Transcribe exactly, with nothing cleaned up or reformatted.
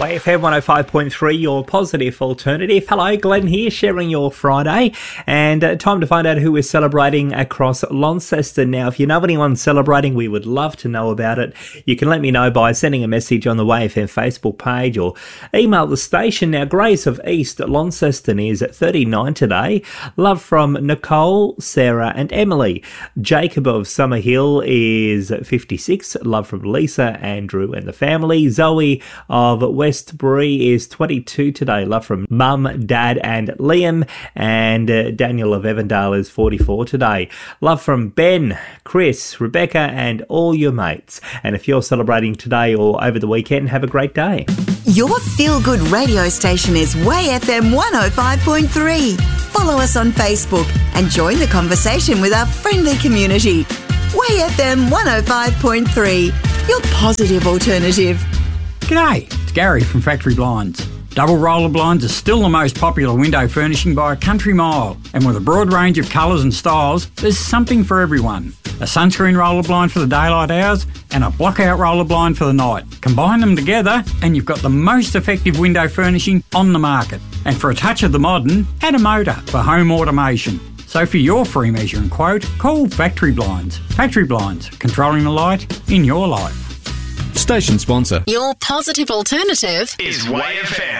Y F M one oh five point three, your positive alternative. Hello, Glenn here, sharing your Friday. And uh, time to find out who is celebrating across Launceston. Now, if you know anyone celebrating, we would love to know about it. You can let me know by sending a message on the Y F M Facebook page or email the station. Now, Grace of East Launceston is at thirty-nine today. Love from Nicole, Sarah and Emily. Jacob of Summerhill is fifty-six. Love from Lisa, Andrew and the family. Zoe of Westbury is twenty-two today. Love from Mum, Dad and Liam. And uh, Daniel of Evandale is forty-four today. Love from Ben, Chris, Rebecca and all your mates. And if you're celebrating today or over the weekend, have a great day. Your feel-good radio station is Y F M one oh five point three. Follow us on Facebook and join the conversation with our friendly community. Y F M one oh five point three, your positive alternative. G'day, it's Gary from Factory Blinds. Double roller blinds are still the most popular window furnishing by a country mile, and with a broad range of colours and styles, there's something for everyone. A sunscreen roller blind for the daylight hours and a blockout roller blind for the night. Combine them together and you've got the most effective window furnishing on the market. And for a touch of the modern, add a motor for home automation. So for your free measuring quote, call Factory Blinds. Factory Blinds, controlling the light in your life. Station sponsor. Your positive alternative is Y F M.